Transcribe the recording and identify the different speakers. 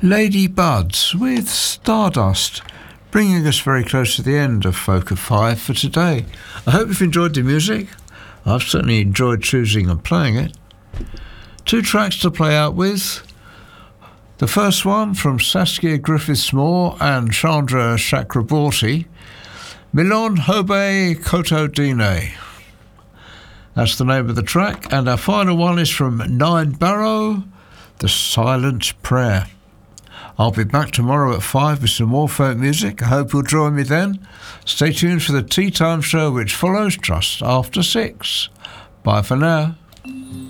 Speaker 1: Lady Buds with Stardust, bringing us very close to the end of Folk of Five for today. I hope you've enjoyed the music. I've certainly enjoyed choosing and playing it. 2 tracks to play out with. The first one from Saskia Griffiths-Moore and Chandra Chakraborty, Milon Hobe Koto Dine. That's the name of the track. And our final one is from Nine Barrow, The Silent Prayer. I'll be back tomorrow at 5 with some more folk music. I hope you'll join me then. Stay tuned for the Tea Time Show, which follows just after 6. Bye for now.